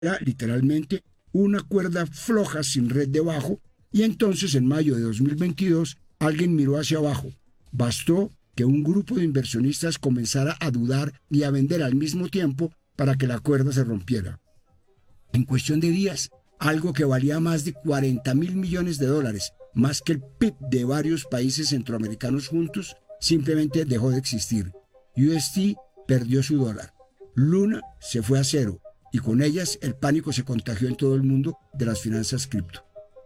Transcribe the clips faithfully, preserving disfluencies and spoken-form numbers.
Era literalmente una cuerda floja sin red debajo, y entonces en mayo de dos mil veintidós alguien miró hacia abajo. Bastó que un grupo de inversionistas comenzara a dudar y a vender al mismo tiempo para que la cuerda se rompiera. En cuestión de días, algo que valía más de cuarenta mil millones de dólares, más que el P I B de varios países centroamericanos juntos, simplemente dejó de existir. U S T perdió su dólar. Luna se fue a cero, y con ellas el pánico se contagió en todo el mundo de las finanzas cripto.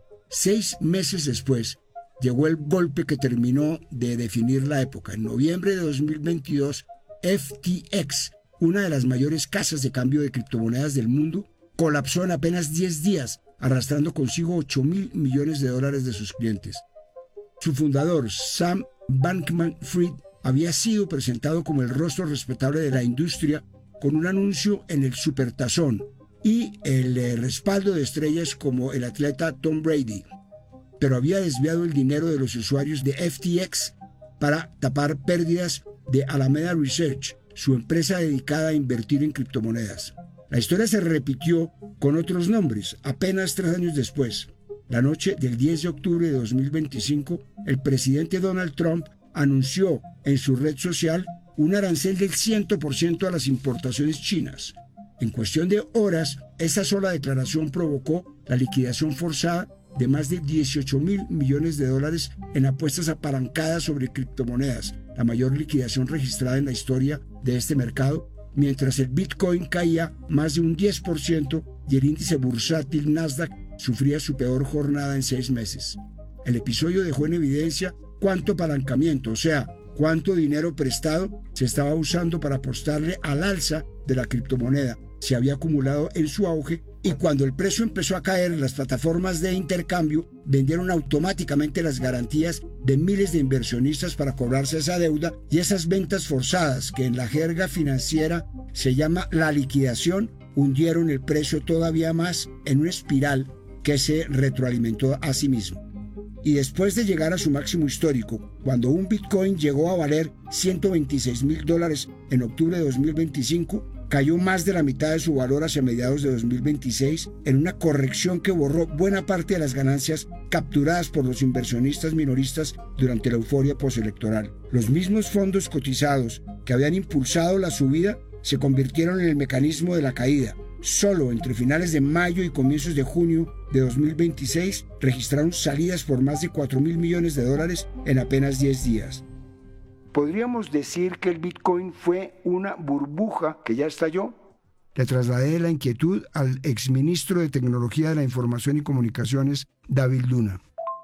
Seis meses después, llegó el golpe que terminó de definir la época. En noviembre de dos mil veintidós, F T X, una de las mayores casas de cambio de criptomonedas del mundo, colapsó en apenas diez días, arrastrando consigo ocho mil millones de dólares de sus clientes. Su fundador, Sam Bankman-Fried, había sido presentado como el rostro respetable de la industria con un anuncio en el Supertazón y el eh, respaldo de estrellas como el atleta Tom Brady, pero había desviado el dinero de los usuarios de F T X para tapar pérdidas de Alameda Research, su empresa dedicada a invertir en criptomonedas. La historia se repitió con otros nombres apenas tres años después. La noche del diez de octubre de dos mil veinticinco, el presidente Donald Trump anunció en su red social un arancel del cien por ciento a las importaciones chinas. En cuestión de horas, esa sola declaración provocó la liquidación forzada de más de dieciocho mil millones de dólares en apuestas apalancadas sobre criptomonedas, la mayor liquidación registrada en la historia de este mercado, mientras el Bitcoin caía más de un diez por ciento y el índice bursátil Nasdaq sufría su peor jornada en seis meses. El episodio dejó en evidencia cuánto apalancamiento, o sea, cuánto dinero prestado se estaba usando para apostarle al alza de la criptomoneda, se había acumulado en su auge, y cuando el precio empezó a caer, las plataformas de intercambio vendieron automáticamente las garantías de miles de inversionistas para cobrarse esa deuda, y esas ventas forzadas, que en la jerga financiera se llama la liquidación, hundieron el precio todavía más en una espiral que se retroalimentó a sí mismo. Y después de llegar a su máximo histórico, cuando un Bitcoin llegó a valer ciento veintiséis mil dólares en octubre de dos mil veinticinco, cayó más de la mitad de su valor hacia mediados de dos mil veintiséis en una corrección que borró buena parte de las ganancias capturadas por los inversionistas minoristas durante la euforia postelectoral. Los mismos fondos cotizados que habían impulsado la subida se convirtieron en el mecanismo de la caída. Solo entre finales de mayo y comienzos de junio de dos mil veintiséis registraron salidas por más de cuatro mil millones de dólares en apenas diez días. ¿Podríamos decir que el Bitcoin fue una burbuja que ya estalló? Le trasladé la inquietud al exministro de Tecnología de la Información y Comunicaciones, David Luna.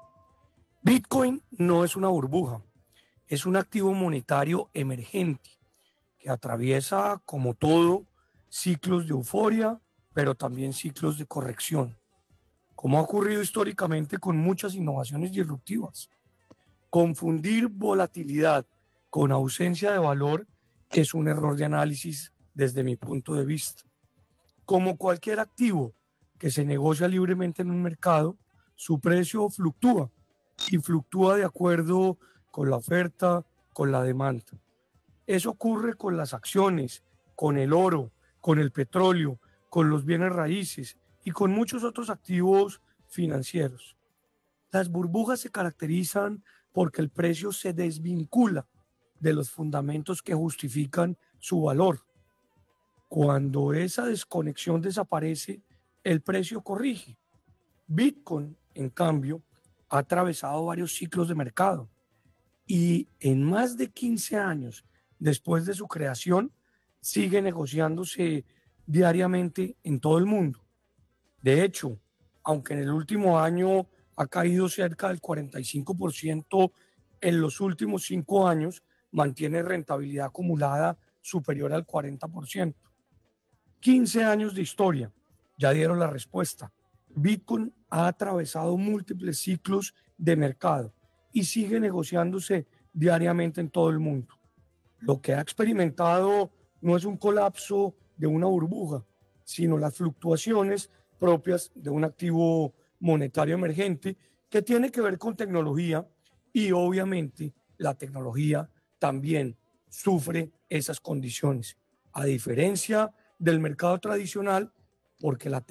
Bitcoin no es una burbuja, es un activo monetario emergente que atraviesa, como todo, ciclos de euforia, pero también ciclos de corrección, como ha ocurrido históricamente con muchas innovaciones disruptivas. Confundir volatilidad con ausencia de valor es un error de análisis desde mi punto de vista. Como cualquier activo que se negocia libremente en un mercado, su precio fluctúa y fluctúa de acuerdo con la oferta, con la demanda. Eso ocurre con las acciones, con el oro, con el petróleo, con los bienes raíces y con muchos otros activos financieros. Las burbujas se caracterizan porque el precio se desvincula de los fundamentos que justifican su valor. Cuando esa desconexión desaparece, el precio corrige. Bitcoin, en cambio, ha atravesado varios ciclos de mercado y en más de quince años después de su creación, sigue negociándose diariamente en todo el mundo. De hecho, aunque en el último año ha caído cerca del cuarenta y cinco por ciento, en los últimos cinco años mantiene rentabilidad acumulada superior al cuarenta por ciento. quince años de historia ya dieron la respuesta. Bitcoin ha atravesado múltiples ciclos de mercado y sigue negociándose diariamente en todo el mundo. Lo que ha experimentado no es un colapso de una burbuja, sino las fluctuaciones propias de un activo monetario emergente que tiene que ver con tecnología, y obviamente la tecnología también sufre esas condiciones. A diferencia del mercado tradicional, porque la